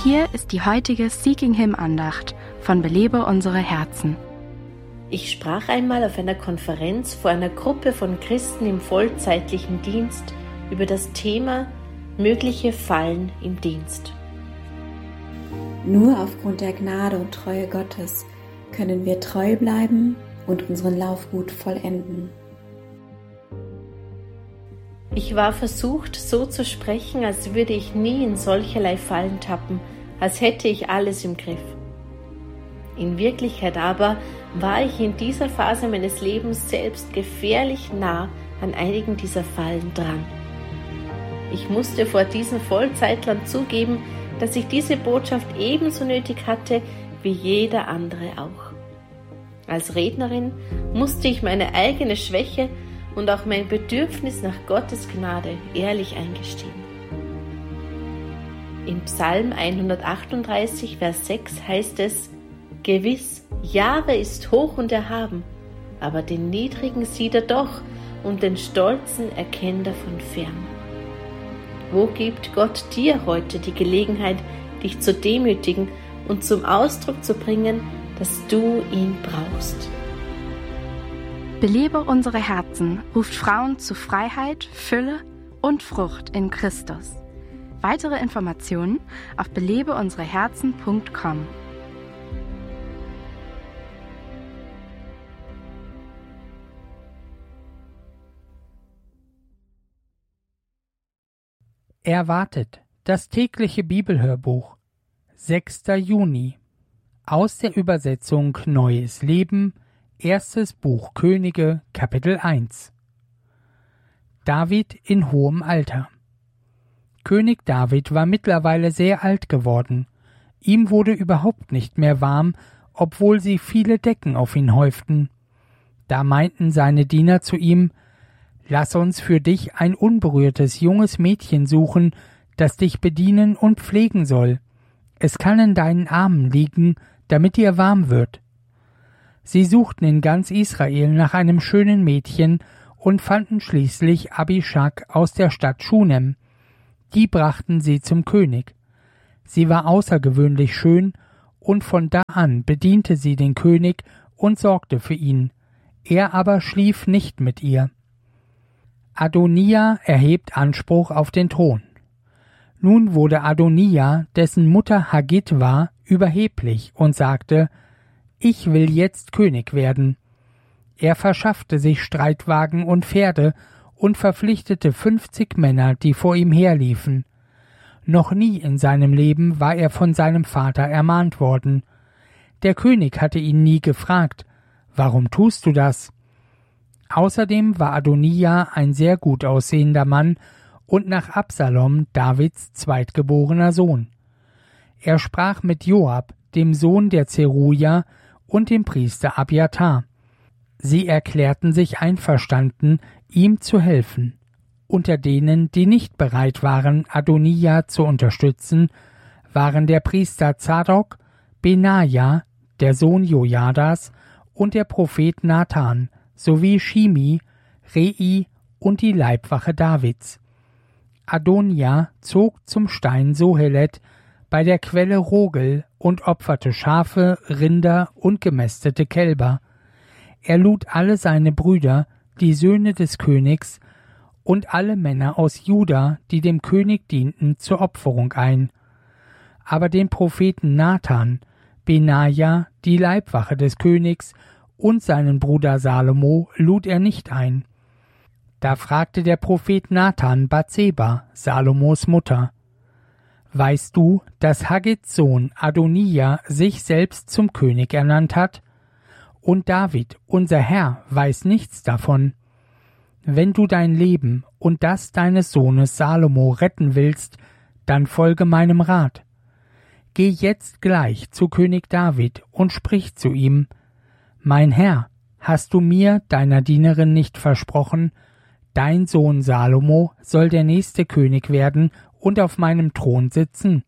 Hier ist die heutige Seeking Him Andacht von Belebe unsere Herzen. Ich sprach einmal auf einer Konferenz vor einer Gruppe von Christen im vollzeitlichen Dienst über das Thema mögliche Fallen im Dienst. Nur aufgrund der Gnade und Treue Gottes können wir treu bleiben und unseren Lauf gut vollenden. Ich war versucht, so zu sprechen, als würde ich nie in solcherlei Fallen tappen, als hätte ich alles im Griff. In Wirklichkeit aber war ich in dieser Phase meines Lebens selbst gefährlich nah an einigen dieser Fallen dran. Ich musste vor diesen Vollzeitlern zugeben, dass ich diese Botschaft ebenso nötig hatte wie jeder andere auch. Als Rednerin musste ich meine eigene Schwäche und auch mein Bedürfnis nach Gottes Gnade ehrlich eingestehen. Im Psalm 138, Vers 6 heißt es: Gewiss, Jahwe ist hoch und erhaben, aber den Niedrigen sieht er doch und den Stolzen erkennt er von fern. Wo gibt Gott dir heute die Gelegenheit, dich zu demütigen und zum Ausdruck zu bringen, dass du ihn brauchst? Belebe unsere Herzen ruft Frauen zu Freiheit, Fülle und Frucht in Christus. Weitere Informationen auf belebeunsereherzen.com. Erwartet, das tägliche Bibelhörbuch, 6. Juni, aus der Übersetzung Neues Leben, erstes Buch Könige, Kapitel 1. David in hohem Alter. König David war mittlerweile sehr alt geworden. Ihm wurde überhaupt nicht mehr warm, obwohl sie viele Decken auf ihn häuften. Da meinten seine Diener zu ihm: Lass uns für dich ein unberührtes junges Mädchen suchen, das dich bedienen und pflegen soll. Es kann in deinen Armen liegen, damit dir warm wird. Sie suchten in ganz Israel nach einem schönen Mädchen und fanden schließlich Abishag aus der Stadt Schunem. Die brachten sie zum König. Sie war außergewöhnlich schön, und von da an bediente sie den König und sorgte für ihn. Er aber schlief nicht mit ihr. Adonia erhebt Anspruch auf den Thron. Nun wurde Adonia, dessen Mutter Haggit war, überheblich und sagte: Ich will jetzt König werden. Er verschaffte sich Streitwagen und Pferde und verpflichtete 50 Männer, die vor ihm herliefen. Noch nie in seinem Leben war er von seinem Vater ermahnt worden. Der König hatte ihn nie gefragt: Warum tust du das? Außerdem war Adonia ein sehr gut aussehender Mann und nach Absalom Davids zweitgeborener Sohn. Er sprach mit Joab, dem Sohn der Zeruja, und dem Priester Abjatar. Sie erklärten sich einverstanden, ihm zu helfen. Unter denen, die nicht bereit waren, Adonia zu unterstützen, waren der Priester Zadok, Benaja, der Sohn Jojadas, und der Prophet Nathan, sowie Shimi, Rei und die Leibwache Davids. Adonia zog zum Stein Sohelet bei der Quelle Rogel und opferte Schafe, Rinder und gemästete Kälber. Er lud alle seine Brüder, die Söhne des Königs, und alle Männer aus Juda, die dem König dienten, zur Opferung ein. Aber den Propheten Nathan, Benaja, die Leibwache des Königs, und seinen Bruder Salomo lud er nicht ein. Da fragte der Prophet Nathan Bathseba, Salomos Mutter: Weißt du, dass Haggits Sohn Adonia sich selbst zum König ernannt hat? Und David, unser Herr, weiß nichts davon. Wenn du dein Leben und das deines Sohnes Salomo retten willst, dann folge meinem Rat. Geh jetzt gleich zu König David und sprich zu ihm: Mein Herr, hast du mir, deiner Dienerin, nicht versprochen, dein Sohn Salomo soll der nächste König werden und auf meinem Thron sitzen?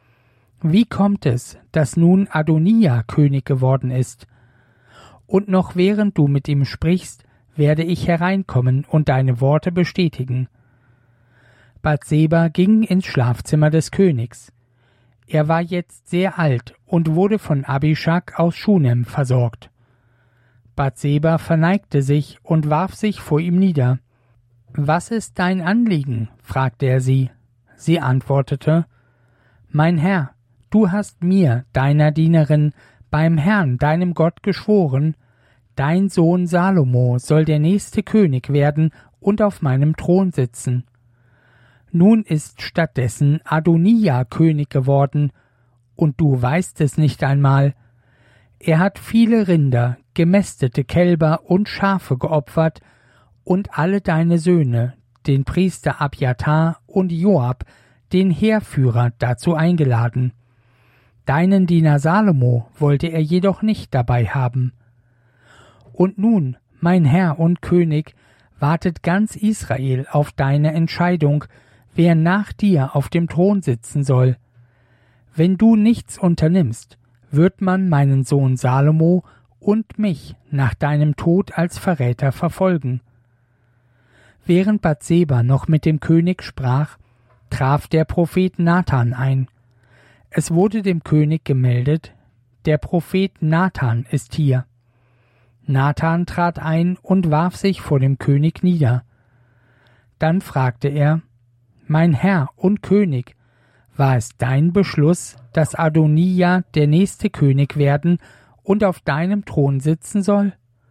Wie kommt es, dass nun Adonia König geworden ist? Und noch während du mit ihm sprichst, werde ich hereinkommen und deine Worte bestätigen. Bathseba ging ins Schlafzimmer des Königs. Er war jetzt sehr alt und wurde von Abischag aus Schunem versorgt. Bathseba verneigte sich und warf sich vor ihm nieder. »Was ist dein Anliegen?« fragte er sie. Sie antwortete, »Mein Herr, du hast mir, deiner Dienerin, beim Herrn, deinem Gott, geschworen, dein Sohn Salomo soll der nächste König werden und auf meinem Thron sitzen. Nun ist stattdessen Adonija König geworden, und du weißt es nicht einmal. Er hat viele Rinder, gemästete Kälber und Schafe geopfert, und alle deine Söhne, den Priester Abjatar und Joab, den Heerführer, dazu eingeladen. Deinen Diener Salomo wollte er jedoch nicht dabei haben. Und nun, mein Herr und König, wartet ganz Israel auf deine Entscheidung, wer nach dir auf dem Thron sitzen soll. Wenn du nichts unternimmst, wird man meinen Sohn Salomo und mich nach deinem Tod als Verräter verfolgen.« Während Bathseba noch mit dem König sprach, traf der Prophet Nathan ein. Es wurde dem König gemeldet, der Prophet Nathan ist hier. Nathan trat ein und warf sich vor dem König nieder. Dann fragte er, »Mein Herr und König, war es dein Beschluss, dass Adonija der nächste König werden und auf deinem Thron sitzen soll?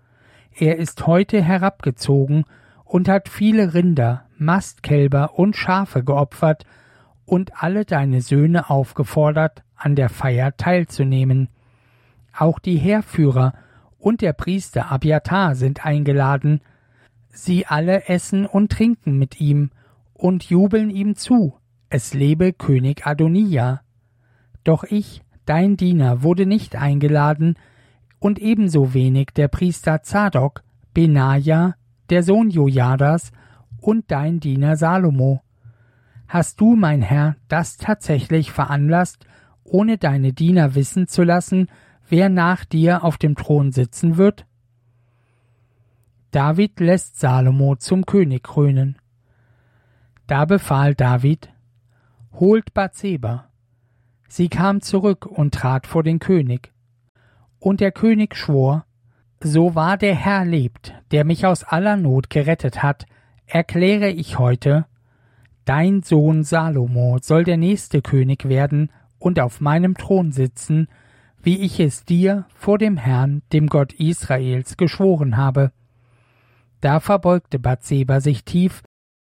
Er ist heute herabgezogen und hat viele Rinder, Mastkälber und Schafe geopfert und alle deine Söhne aufgefordert, an der Feier teilzunehmen. Auch die Heerführer und der Priester Abjatar sind eingeladen. Sie alle essen und trinken mit ihm und jubeln ihm zu. Es lebe König Adonija. Doch ich, dein Diener, wurde nicht eingeladen, und ebenso wenig der Priester Zadok, Benaja, der Sohn Jojadas, und dein Diener Salomo. Hast du, mein Herr, das tatsächlich veranlasst, ohne deine Diener wissen zu lassen, wer nach dir auf dem Thron sitzen wird? David lässt Salomo zum König krönen. Da befahl David, »Holt Bathseba.« Sie kam zurück und trat vor den König. Und der König schwor, »So wahr der Herr lebt, der mich aus aller Not gerettet hat, erkläre ich heute, dein Sohn Salomo soll der nächste König werden und auf meinem Thron sitzen, wie ich es dir vor dem Herrn, dem Gott Israels, geschworen habe.« Da verbeugte Bathseba sich tief,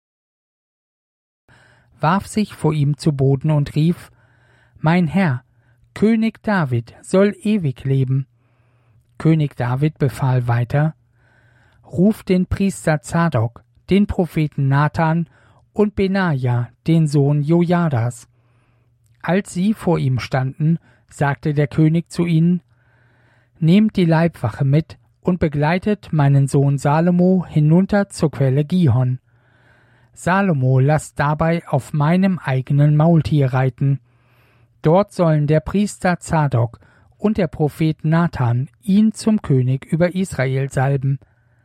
warf sich vor ihm zu Boden und rief, »Mein Herr, König David soll ewig leben.« König David befahl weiter, »Ruf den Priester Zadok, den Propheten Nathan und Benaja, den Sohn Jojadas.« Als sie vor ihm standen, sagte der König zu ihnen, »Nehmt die Leibwache mit und begleitet meinen Sohn Salomo hinunter zur Quelle Gihon. Salomo lasst dabei auf meinem eigenen Maultier reiten. Dort sollen der Priester Zadok und der Prophet Nathan ihn zum König über Israel salben.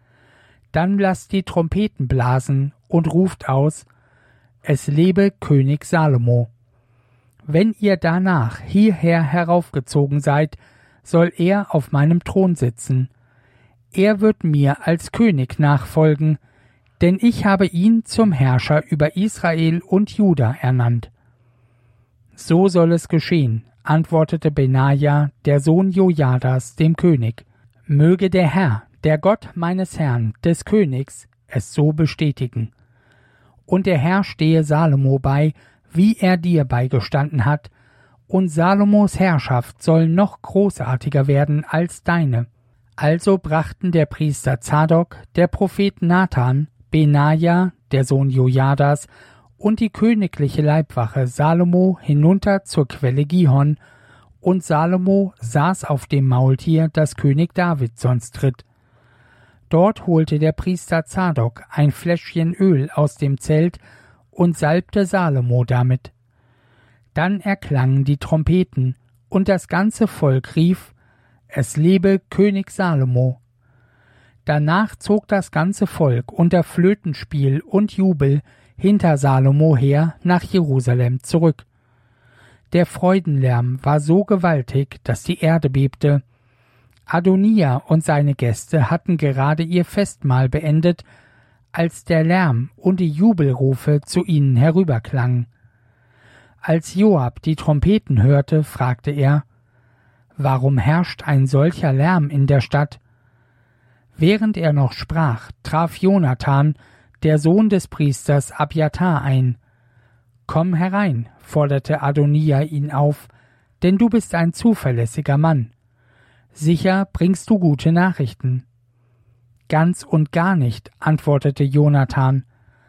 Dann lasst die Trompeten blasen und ruft aus, es lebe König Salomo. Wenn ihr danach hierher heraufgezogen seid, soll er auf meinem Thron sitzen. Er wird mir als König nachfolgen, denn ich habe ihn zum Herrscher über Israel und Juda ernannt.« »So soll es geschehen«, antwortete Benaja, der Sohn Jojadas, dem König. »Möge der Herr, der Gott meines Herrn, des Königs, es so bestätigen. Und der Herr stehe Salomo bei, wie er dir beigestanden hat, und Salomos Herrschaft soll noch großartiger werden als deine.« Also brachten der Priester Zadok, der Prophet Nathan, Benaja, der Sohn Jojadas, und die königliche Leibwache Salomo hinunter zur Quelle Gihon, und Salomo saß auf dem Maultier, das König David sonst ritt. Dort holte der Priester Zadok ein Fläschchen Öl aus dem Zelt und salbte Salomo damit. Dann erklangen die Trompeten, und das ganze Volk rief, es lebe König Salomo. Danach zog das ganze Volk unter Flötenspiel und Jubel hinter Salomo her nach Jerusalem zurück. Der Freudenlärm war so gewaltig, dass die Erde bebte. Adonija und seine Gäste hatten gerade ihr Festmahl beendet, als der Lärm und die Jubelrufe zu ihnen herüberklangen. Als Joab die Trompeten hörte, fragte er: Warum herrscht ein solcher Lärm in der Stadt? Während er noch sprach, traf Jonathan, der Sohn des Priesters Abjatar, ein. »Komm herein«, forderte Adonija ihn auf, »denn du bist ein zuverlässiger Mann. Sicher bringst du gute Nachrichten.« »Ganz und gar nicht«, antwortete Jonathan.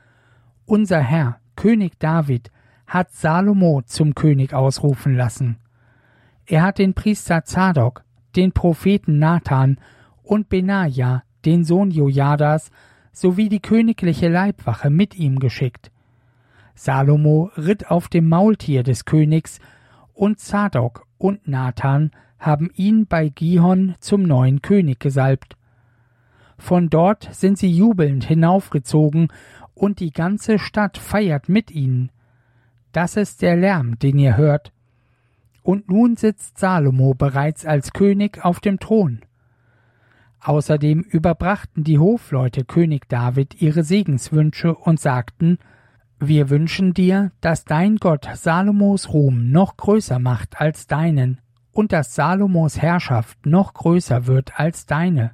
»Unser Herr, König David, hat Salomo zum König ausrufen lassen. Er hat den Priester Zadok, den Propheten Nathan und Benaja, den Sohn Jojadas, sowie die königliche Leibwache mit ihm geschickt. Salomo ritt auf dem Maultier des Königs, und Zadok und Nathan haben ihn bei Gihon zum neuen König gesalbt. Von dort sind sie jubelnd hinaufgezogen, und die ganze Stadt feiert mit ihnen. Das ist der Lärm, den ihr hört. Und nun sitzt Salomo bereits als König auf dem Thron. Außerdem überbrachten die Hofleute König David ihre Segenswünsche und sagten: Wir wünschen dir, dass dein Gott Salomos Ruhm noch größer macht als deinen und dass Salomos Herrschaft noch größer wird als deine.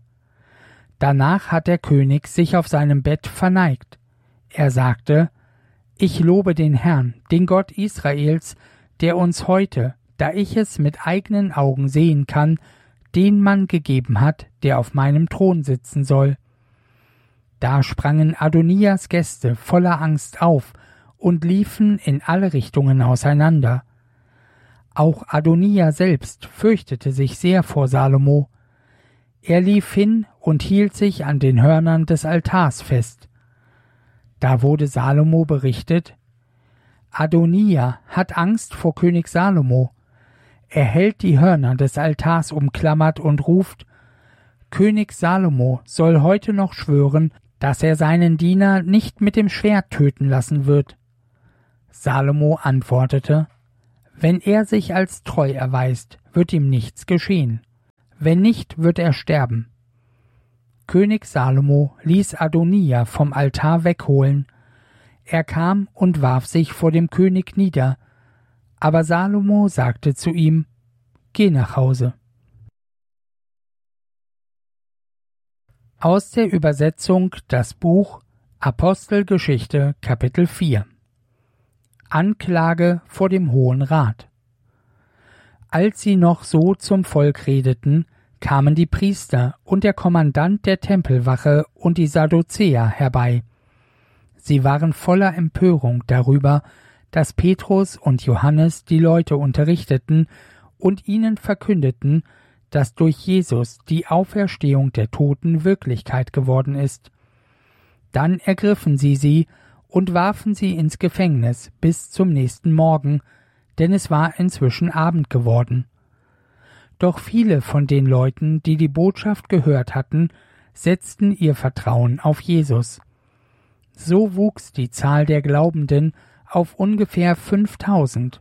Danach hat der König sich auf seinem Bett verneigt. Er sagte: Ich lobe den Herrn, den Gott Israels, der uns heute, da ich es mit eigenen Augen sehen kann, den Mann gegeben hat, der auf meinem Thron sitzen soll. Da sprangen Adonijas Gäste voller Angst auf und liefen in alle Richtungen auseinander. Auch Adonija selbst fürchtete sich sehr vor Salomo. Er lief hin und hielt sich an den Hörnern des Altars fest. Da wurde Salomo berichtet: Adonija hat Angst vor König Salomo. Er hält die Hörner des Altars umklammert und ruft: König Salomo soll heute noch schwören, dass er seinen Diener nicht mit dem Schwert töten lassen wird. Salomo antwortete: Wenn er sich als treu erweist, wird ihm nichts geschehen. Wenn nicht, wird er sterben. König Salomo ließ Adonija vom Altar wegholen. Er kam und warf sich vor dem König nieder. Aber Salomo sagte zu ihm: Geh nach Hause. Aus der Übersetzung das Buch Apostelgeschichte Kapitel 4. Anklage vor dem Hohen Rat. Als sie noch so zum Volk redeten, kamen die Priester und der Kommandant der Tempelwache und die Sadduzäer herbei. Sie waren voller Empörung darüber, dass Petrus und Johannes die Leute unterrichteten und ihnen verkündeten, dass durch Jesus die Auferstehung der Toten Wirklichkeit geworden ist. Dann ergriffen sie und warfen sie ins Gefängnis bis zum nächsten Morgen, denn es war inzwischen Abend geworden. Doch viele von den Leuten, die die Botschaft gehört hatten, setzten ihr Vertrauen auf Jesus. So wuchs die Zahl der Glaubenden auf ungefähr 5000.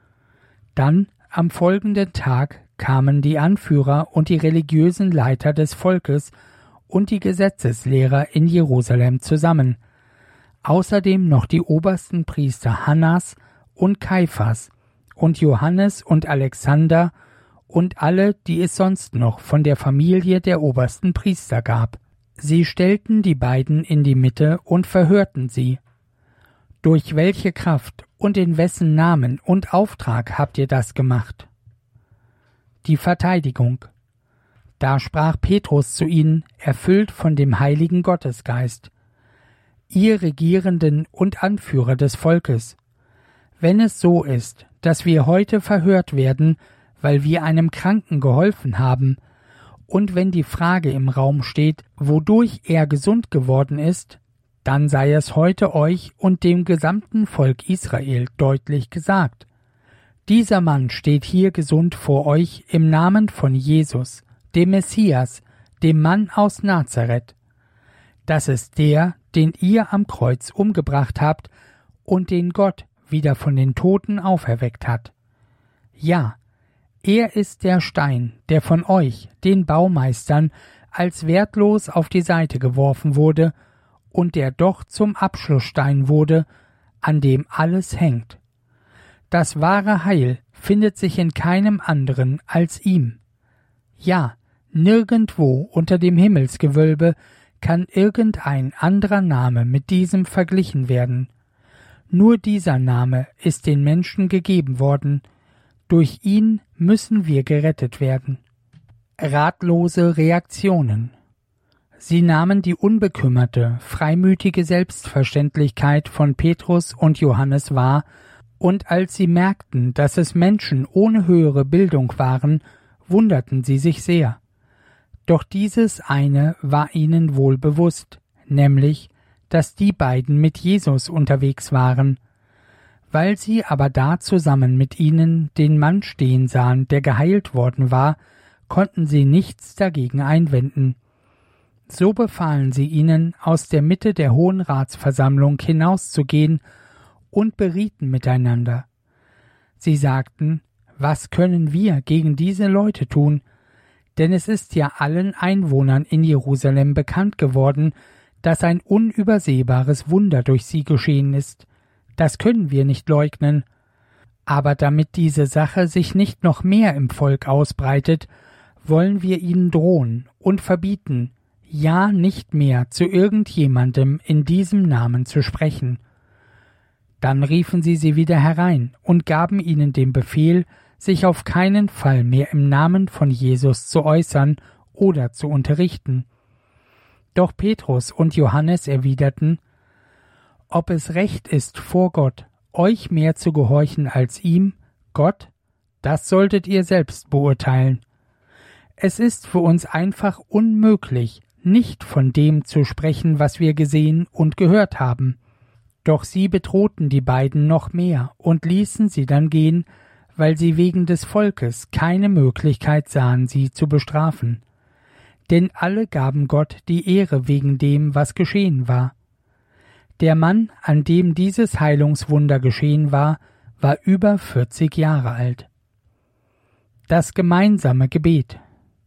Dann, am folgenden Tag, kamen die Anführer und die religiösen Leiter des Volkes und die Gesetzeslehrer in Jerusalem zusammen, außerdem noch die obersten Priester Hannas und Kaiphas und Johannes und Alexander und alle, die es sonst noch von der Familie der obersten Priester gab. Sie stellten die beiden in die Mitte und verhörten sie. Durch welche Kraft und in wessen Namen und Auftrag habt ihr das gemacht? Die Verteidigung. Da sprach Petrus zu ihnen, erfüllt von dem heiligen Gottesgeist: Ihr Regierenden und Anführer des Volkes, wenn es so ist, dass wir heute verhört werden, weil wir einem Kranken geholfen haben, und wenn die Frage im Raum steht, wodurch er gesund geworden ist, dann sei es heute euch und dem gesamten Volk Israel deutlich gesagt: Dieser Mann steht hier gesund vor euch im Namen von Jesus, dem Messias, dem Mann aus Nazareth. Das ist der, den ihr am Kreuz umgebracht habt und den Gott wieder von den Toten auferweckt hat. Ja, er ist der Stein, der von euch, den Baumeistern, als wertlos auf die Seite geworfen wurde und der doch zum Abschlussstein wurde, an dem alles hängt. Das wahre Heil findet sich in keinem anderen als ihm. Ja, nirgendwo unter dem Himmelsgewölbe kann irgendein anderer Name mit diesem verglichen werden. Nur dieser Name ist den Menschen gegeben worden. Durch ihn müssen wir gerettet werden. Ratlose Reaktionen. Sie nahmen die unbekümmerte, freimütige Selbstverständlichkeit von Petrus und Johannes wahr, und als sie merkten, dass es Menschen ohne höhere Bildung waren, wunderten sie sich sehr. Doch dieses eine war ihnen wohl bewusst, nämlich, dass die beiden mit Jesus unterwegs waren. Weil sie aber da zusammen mit ihnen den Mann stehen sahen, der geheilt worden war, konnten sie nichts dagegen einwenden. So befahlen sie ihnen, aus der Mitte der Hohen Ratsversammlung hinauszugehen und berieten miteinander. Sie sagten, was können wir gegen diese Leute tun? Denn es ist ja allen Einwohnern in Jerusalem bekannt geworden, dass ein unübersehbares Wunder durch sie geschehen ist. Das können wir nicht leugnen. Aber damit diese Sache sich nicht noch mehr im Volk ausbreitet, wollen wir ihnen drohen und verbieten, ja nicht mehr zu irgendjemandem in diesem Namen zu sprechen. Dann riefen sie wieder herein und gaben ihnen den Befehl, sich auf keinen Fall mehr im Namen von Jesus zu äußern oder zu unterrichten. Doch Petrus und Johannes erwiderten, ob es recht ist vor Gott, euch mehr zu gehorchen als ihm, Gott, das solltet ihr selbst beurteilen. Es ist für uns einfach unmöglich, nicht von dem zu sprechen, was wir gesehen und gehört haben. Doch sie bedrohten die beiden noch mehr und ließen sie dann gehen, weil sie wegen des Volkes keine Möglichkeit sahen, sie zu bestrafen. Denn alle gaben Gott die Ehre wegen dem, was geschehen war. Der Mann, an dem dieses Heilungswunder geschehen war über 40 Jahre alt. Das gemeinsame Gebet.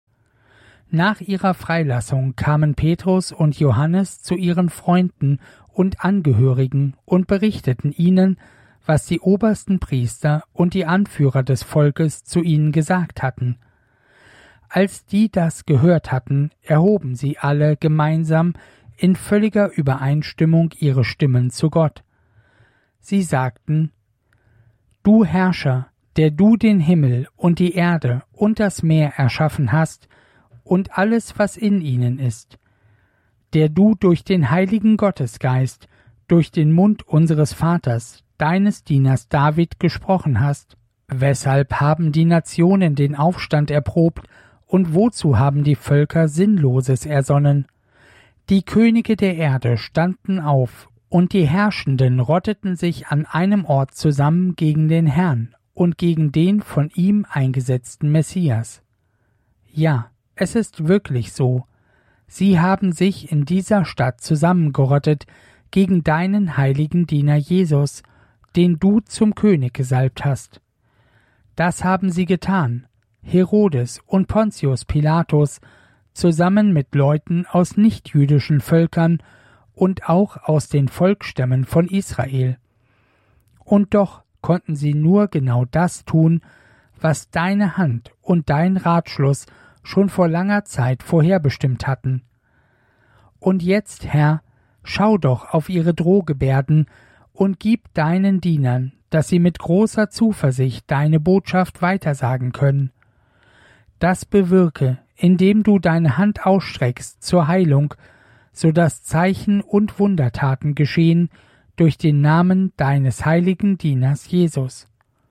Nach ihrer Freilassung kamen Petrus und Johannes zu ihren Freunden und Angehörigen und berichteten ihnen, was die obersten Priester und die Anführer des Volkes zu ihnen gesagt hatten. Als die das gehört hatten, erhoben sie alle gemeinsam in völliger Übereinstimmung ihre Stimmen zu Gott. Sie sagten, Du Herrscher, der du den Himmel und die Erde und das Meer erschaffen hast und alles, was in ihnen ist, der du durch den heiligen Gottesgeist, durch den Mund unseres Vaters, deines Dieners David gesprochen hast. Weshalb haben die Nationen den Aufstand erprobt und wozu haben die Völker Sinnloses ersonnen? Die Könige der Erde standen auf und die Herrschenden rotteten sich an einem Ort zusammen gegen den Herrn und gegen den von ihm eingesetzten Messias. Ja, es ist wirklich so. Sie haben sich in dieser Stadt zusammengerottet gegen deinen heiligen Diener Jesus, den du zum König gesalbt hast. Das haben sie getan, Herodes und Pontius Pilatus, zusammen mit Leuten aus nichtjüdischen Völkern und auch aus den Volksstämmen von Israel. Und doch konnten sie nur genau das tun, was deine Hand und dein Ratschluss schon vor langer Zeit vorherbestimmt hatten. Und jetzt, Herr, schau doch auf ihre Drohgebärden und gib deinen Dienern, dass sie mit großer Zuversicht deine Botschaft weitersagen können. Das bewirke, indem du deine Hand ausstreckst zur Heilung, so dass Zeichen und Wundertaten geschehen durch den Namen deines heiligen Dieners Jesus.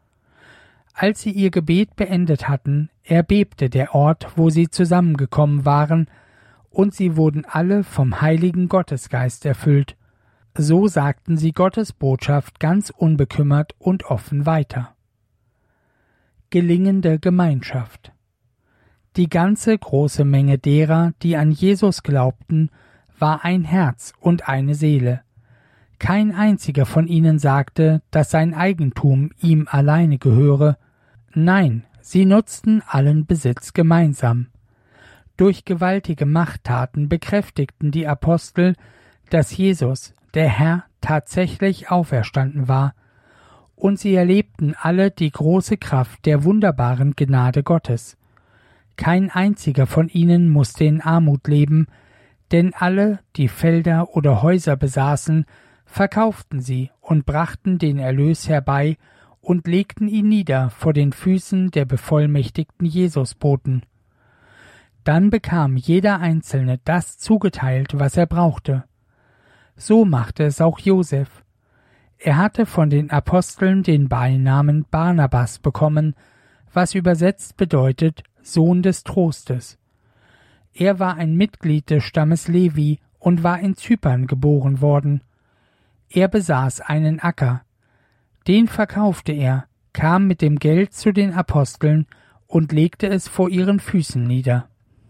Als sie ihr Gebet beendet hatten, erbebte der Ort, wo sie zusammengekommen waren, und sie wurden alle vom heiligen Gottesgeist erfüllt. So sagten sie Gottes Botschaft ganz unbekümmert und offen weiter. Gelingende Gemeinschaft. Die ganze große Menge derer, die an Jesus glaubten, war ein Herz und eine Seele. Kein einziger von ihnen sagte, dass sein Eigentum ihm alleine gehöre. Nein, sie nutzten allen Besitz gemeinsam. Durch gewaltige Machttaten bekräftigten die Apostel, dass Jesus, der Herr, tatsächlich auferstanden war, und sie erlebten alle die große Kraft der wunderbaren Gnade Gottes. Kein einziger von ihnen musste in Armut leben, denn alle, die Felder oder Häuser besaßen, verkauften sie und brachten den Erlös herbei und legten ihn nieder vor den Füßen der bevollmächtigten Jesusboten. Dann bekam jeder Einzelne das zugeteilt, was er brauchte. So machte es auch Josef. Er hatte von den Aposteln den Beinamen Barnabas bekommen, was übersetzt bedeutet Sohn des Trostes. Er war ein Mitglied des Stammes Levi und war in Zypern geboren worden. Er besaß einen Acker. Den verkaufte er, kam mit dem Geld zu den Aposteln und legte es vor ihren Füßen nieder.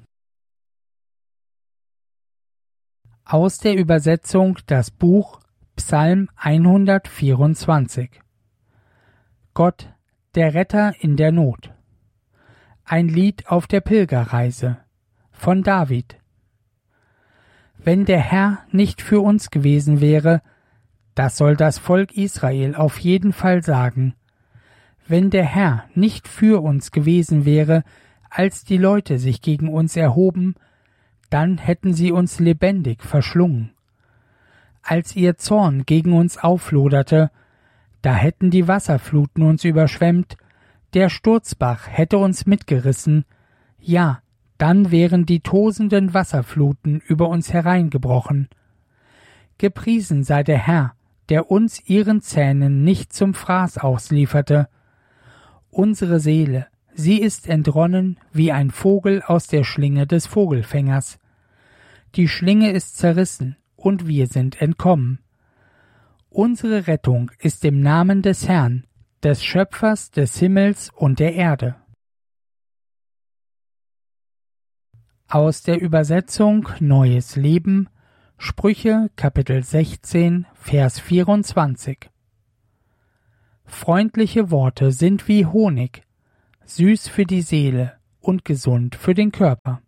Aus der Übersetzung das Buch Psalm 124. Gott, der Retter in der Not. Ein Lied auf der Pilgerreise von David. Wenn der Herr nicht für uns gewesen wäre, das soll das Volk Israel auf jeden Fall sagen. Wenn der Herr nicht für uns gewesen wäre, als die Leute sich gegen uns erhoben, dann hätten sie uns lebendig verschlungen. Als ihr Zorn gegen uns aufloderte, da hätten die Wasserfluten uns überschwemmt, der Sturzbach hätte uns mitgerissen, ja, dann wären die tosenden Wasserfluten über uns hereingebrochen. Gepriesen sei der Herr, der uns ihren Zähnen nicht zum Fraß auslieferte. Unsere Seele, sie ist entronnen wie ein Vogel aus der Schlinge des Vogelfängers. Die Schlinge ist zerrissen, und wir sind entkommen. Unsere Rettung ist im Namen des Herrn, des Schöpfers des Himmels und der Erde. Aus der Übersetzung Neues Leben, Sprüche Kapitel 16, Vers 24. Freundliche Worte sind wie Honig, süß für die Seele und gesund für den Körper.